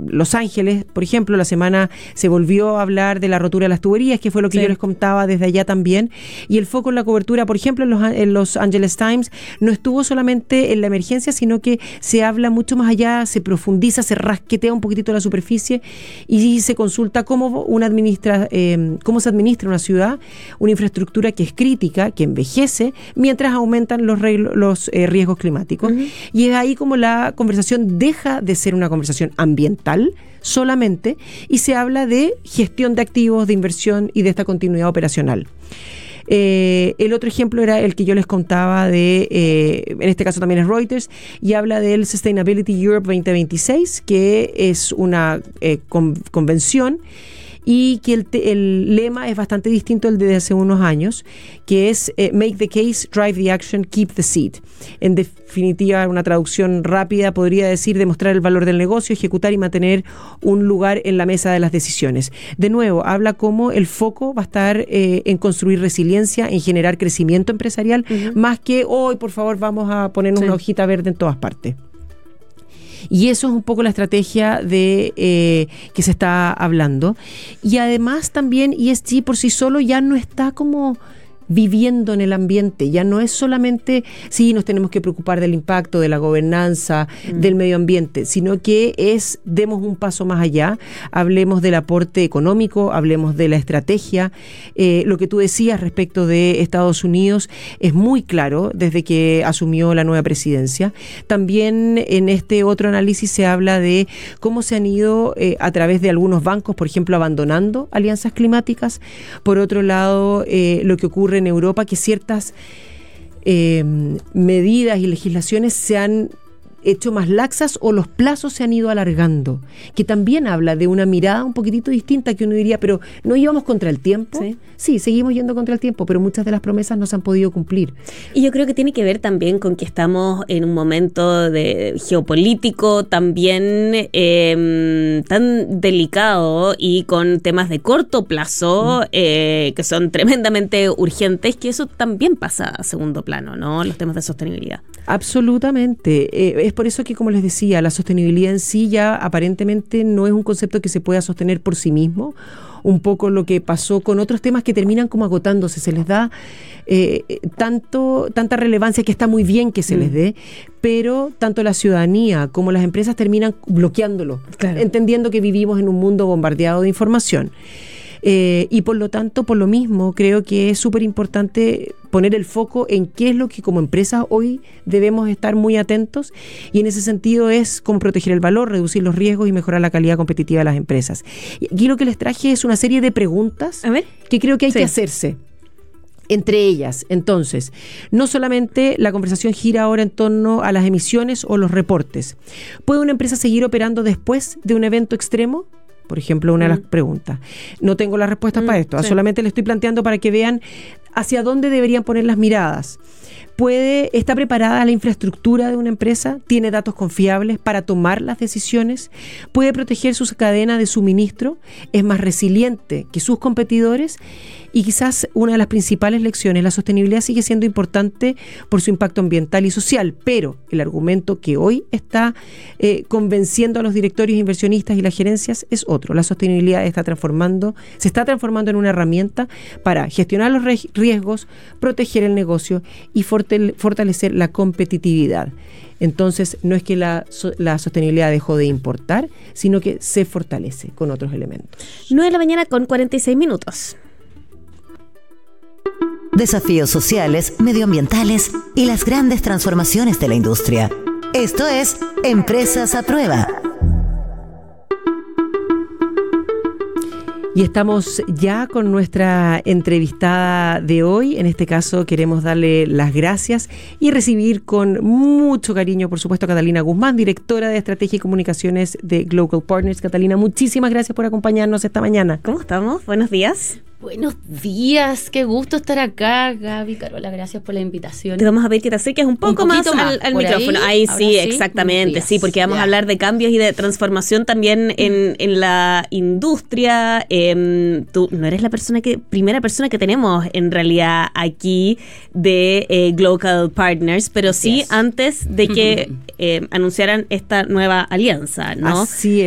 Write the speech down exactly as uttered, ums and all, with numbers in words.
Los Ángeles, por ejemplo, la semana se volvió a hablar de la rotura de las tuberías, que fue lo que sí. yo les contaba desde allá también, y el foco en la cobertura, por ejemplo, en los, en los Angeles Times, no estuvo solamente en la emergencia, sino que se habla mucho más allá, se profundiza, se rasquetea un poquitito la superficie y se consulta cómo, una administra, eh, cómo se administra una ciudad, una infraestructura que es crítica, que envejece, mientras aumentan los, reglo, los eh, riesgos climáticos. Uh-huh. Y es ahí como la conversación deja de ser una conversación ambiental solamente y se habla de gestión de activos, de inversión y de esta continuidad operacional. Eh, el otro ejemplo era el que yo les contaba de, eh, en este caso también es Reuters, y habla del Sustainability Europe veinte veintiséis, que es una eh, con, convención y que el, te, el lema es bastante distinto al de hace unos años, que es eh, Make the case, drive the action, keep the seat. En definitiva, una traducción rápida podría decir demostrar el valor del negocio, ejecutar y mantener un lugar en la mesa de las decisiones. De nuevo, habla cómo el foco va a estar eh, en construir resiliencia, en generar crecimiento empresarial, uh-huh. más que hoy, oh, por favor, vamos a ponernos sí. una hojita verde en todas partes. Y eso es un poco la estrategia de eh, que se está hablando. Y además también E S G por sí solo ya no está como viviendo en el ambiente, ya no es solamente, sí, nos tenemos que preocupar del impacto, de la gobernanza, mm. del medio ambiente, sino que es, demos un paso más allá, hablemos del aporte económico, hablemos de la estrategia. Eh, lo que tú decías respecto de Estados Unidos es muy claro desde que asumió la nueva presidencia. También en este otro análisis se habla de cómo se han ido eh, a través de algunos bancos, por ejemplo, abandonando alianzas climáticas. Por otro lado, eh, lo que ocurre en Europa, que ciertas eh, medidas y legislaciones se han hecho más laxas o los plazos se han ido alargando, que también habla de una mirada un poquitito distinta, que uno diría, pero ¿no íbamos contra el tiempo? Sí, sí seguimos yendo contra el tiempo, pero muchas de las promesas no se han podido cumplir. Y yo creo que tiene que ver también con que estamos en un momento de geopolítico también eh, tan delicado y con temas de corto plazo mm. eh, que son tremendamente urgentes, que eso también pasa a segundo plano, ¿no? Los temas de sostenibilidad. Absolutamente. Eh, es por eso que, como les decía, la sostenibilidad en sí ya aparentemente no es un concepto que se pueda sostener por sí mismo. Un poco lo que pasó con otros temas que terminan como agotándose, se les da eh, tanto tanta relevancia, que está muy bien que se mm. les dé, pero tanto la ciudadanía como las empresas terminan bloqueándolo, claro. entendiendo que vivimos en un mundo bombardeado de información. Eh, y por lo tanto, por lo mismo, creo que es súper importante poner el foco en qué es lo que como empresas hoy debemos estar muy atentos, y en ese sentido es cómo proteger el valor, reducir los riesgos y mejorar la calidad competitiva de las empresas. Y aquí lo que les traje es una serie de preguntas A ver. que creo que hay sí. que hacerse. Entre ellas, entonces, no solamente la conversación gira ahora en torno a las emisiones o los reportes. ¿Puede una empresa seguir operando después de un evento extremo? Por ejemplo, una mm. de las preguntas. No tengo las respuestas mm, para esto, sí. solamente le estoy planteando para que vean hacia dónde deberían poner las miradas. ¿Puede, está preparada la infraestructura de una empresa? ¿Tiene datos confiables para tomar las decisiones? ¿Puede proteger su cadena de suministro? ¿Es más resiliente que sus competidores? Y quizás una de las principales lecciones, la sostenibilidad sigue siendo importante por su impacto ambiental y social, pero el argumento que hoy está eh, convenciendo a los directorios inversionistas y las gerencias es otro. La sostenibilidad está transformando, se está transformando en una herramienta para gestionar los riesgos, proteger el negocio y fortalecer la competitividad. Entonces, no es que la, la sostenibilidad dejó de importar, sino que se fortalece con otros elementos. nueve de la mañana con cuarenta y seis minutos. Desafíos sociales, medioambientales y las grandes transformaciones de la industria. Esto es Empresas a Prueba. Y estamos ya con nuestra entrevistada de hoy. En este caso queremos darle las gracias y recibir con mucho cariño, por supuesto, a Catalina Guzmán, directora de Estrategia y Comunicaciones de Global Partners. Catalina, muchísimas gracias por acompañarnos esta mañana. ¿Cómo estamos? Buenos días. Buenos días, qué gusto estar acá, Gaby, Carola, gracias por la invitación. Te vamos a pedir que te acerques un poco un más, más al, al micrófono. Ahí, ahí sí, sí, exactamente, sí, porque vamos ya. a hablar de cambios y de transformación también en, en la industria. Eh, tú no eres la persona que primera persona que tenemos en realidad aquí de eh, Global Partners, pero sí yes. antes de que eh, anunciaran esta nueva alianza, ¿no? Así es.